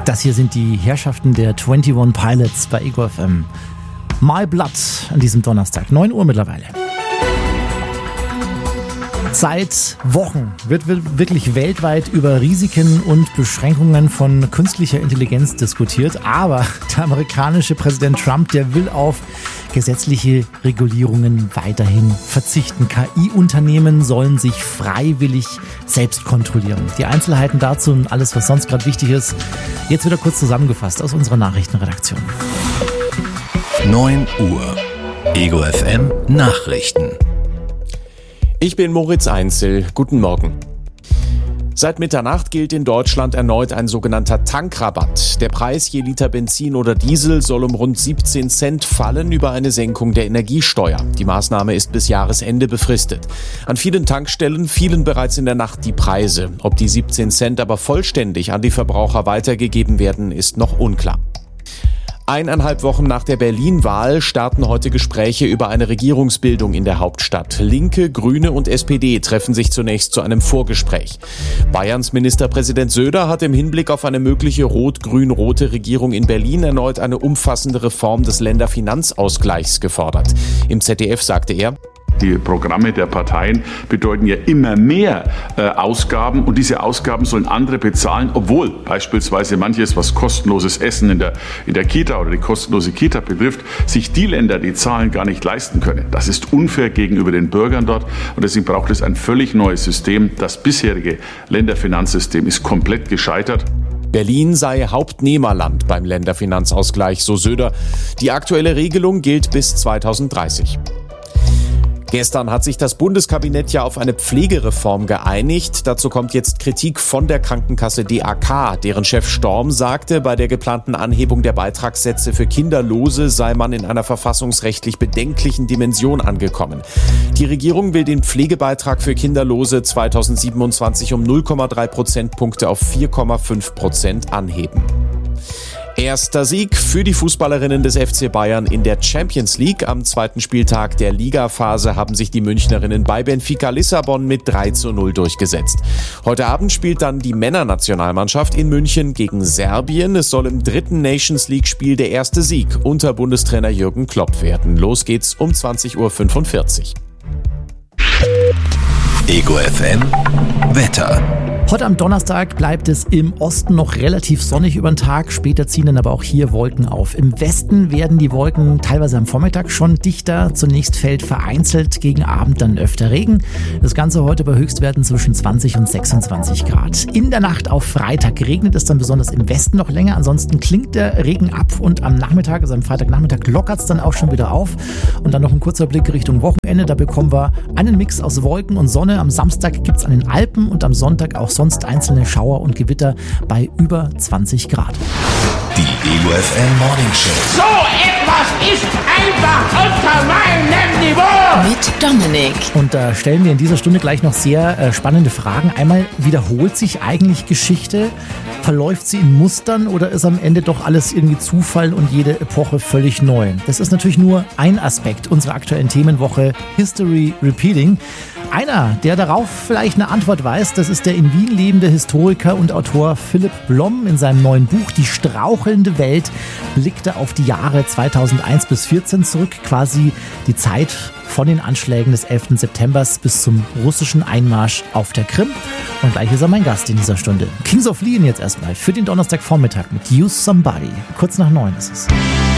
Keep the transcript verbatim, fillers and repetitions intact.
Das hier sind die Herrschaften der einundzwanzig Pilots bei Ego F M. My Blood an diesem Donnerstag, neun Uhr mittlerweile. Seit Wochen wird wirklich weltweit über Risiken und Beschränkungen von künstlicher Intelligenz diskutiert. Aber der amerikanische Präsident Trump, der will auf gesetzliche Regulierungen weiterhin verzichten. K I-Unternehmen sollen sich freiwillig selbst kontrollieren. Die Einzelheiten dazu und alles, was sonst gerade wichtig ist, jetzt wieder kurz zusammengefasst aus unserer Nachrichtenredaktion. neun Uhr. Ego F M Nachrichten. Ich bin Moritz Einzel. Guten Morgen. Seit Mitternacht gilt in Deutschland erneut ein sogenannter Tankrabatt. Der Preis je Liter Benzin oder Diesel soll um rund siebzehn Cent fallen über eine Senkung der Energiesteuer. Die Maßnahme ist bis Jahresende befristet. An vielen Tankstellen fielen bereits in der Nacht die Preise. Ob die siebzehn Cent aber vollständig an die Verbraucher weitergegeben werden, ist noch unklar. Eineinhalb Wochen nach der Berlin-Wahl starten heute Gespräche über eine Regierungsbildung in der Hauptstadt. Linke, Grüne und S P D treffen sich zunächst zu einem Vorgespräch. Bayerns Ministerpräsident Söder hat im Hinblick auf eine mögliche rot-grün-rote Regierung in Berlin erneut eine umfassende Reform des Länderfinanzausgleichs gefordert. Im Z D F sagte er: Die Programme der Parteien bedeuten ja immer mehr äh, Ausgaben und diese Ausgaben sollen andere bezahlen, obwohl beispielsweise manches, was kostenloses Essen in der, in der Kita oder die kostenlose Kita betrifft, sich die Länder die Zahlen gar nicht leisten können. Das ist unfair gegenüber den Bürgern dort und deswegen braucht es ein völlig neues System. Das bisherige Länderfinanzsystem ist komplett gescheitert. Berlin sei Hauptnehmerland beim Länderfinanzausgleich, so Söder. Die aktuelle Regelung gilt bis zweitausenddreißig. Gestern hat sich das Bundeskabinett ja auf eine Pflegereform geeinigt. Dazu kommt jetzt Kritik von der Krankenkasse D A K. Deren Chef Storm sagte, bei der geplanten Anhebung der Beitragssätze für Kinderlose sei man in einer verfassungsrechtlich bedenklichen Dimension angekommen. Die Regierung will den Pflegebeitrag für Kinderlose zweitausendsiebenundzwanzig um null Komma drei Prozentpunkte auf vier Komma fünf Prozent anheben. Erster Sieg für die Fußballerinnen des F C Bayern in der Champions League. Am zweiten Spieltag der Ligaphase haben sich die Münchnerinnen bei Benfica Lissabon mit drei zu null durchgesetzt. Heute Abend spielt dann die Männernationalmannschaft in München gegen Serbien. Es soll im dritten Nations League-Spiel der erste Sieg unter Bundestrainer Jürgen Klopp werden. Los geht's um zwanzig Uhr fünfundvierzig. Ego F M Wetter. Heute am Donnerstag bleibt es im Osten noch relativ sonnig über den Tag. Später ziehen dann aber auch hier Wolken auf. Im Westen werden die Wolken teilweise am Vormittag schon dichter. Zunächst fällt vereinzelt gegen Abend dann öfter Regen. Das Ganze heute bei Höchstwerten zwischen zwanzig und sechsundzwanzig Grad. In der Nacht auf Freitag regnet es dann besonders im Westen noch länger. Ansonsten klingt der Regen ab und am Nachmittag, also am Freitagnachmittag, lockert es dann auch schon wieder auf. Und dann noch ein kurzer Blick Richtung Wochenende. Da bekommen wir einen Mix aus Wolken und Sonne. Am Samstag gibt es an den Alpen und am Sonntag auch sonst einzelne Schauer und Gewitter bei über zwanzig Grad. Die Ego F M Morning Show. So etwas ist einfach unter meinem Niveau. Mit Dominik. Und da äh, stellen wir in dieser Stunde gleich noch sehr äh, spannende Fragen. Einmal, wiederholt sich eigentlich Geschichte? Verläuft sie in Mustern oder ist am Ende doch alles irgendwie Zufall und jede Epoche völlig neu? Das ist natürlich nur ein Aspekt unserer aktuellen Themenwoche History Repeating. Einer, der darauf vielleicht eine Antwort weiß, das ist der in Wien lebende Historiker und Autor Philipp Blom. In seinem neuen Buch Die strauchelnde Welt blickt er auf die Jahre zweitausendeins bis vierzehn zurück, quasi die Zeit von den Anschlägen des elften September bis zum russischen Einmarsch auf der Krim. Und gleich ist er mein Gast in dieser Stunde. Kings of Leon jetzt erstmal für den Donnerstagvormittag mit Use Somebody. Kurz nach neun ist es.